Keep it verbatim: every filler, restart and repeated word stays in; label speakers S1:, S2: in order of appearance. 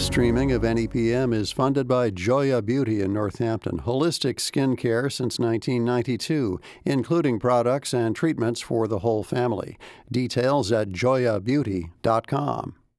S1: Streaming of N E P M is funded by Joya Beauty in Northampton, holistic skincare since nineteen ninety-two, including products and treatments for the whole family. Details at joya beauty dot com.